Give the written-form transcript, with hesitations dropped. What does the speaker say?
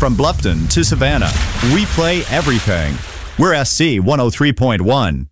From Bluffton to Savannah, we play everything. We're SC 103.1.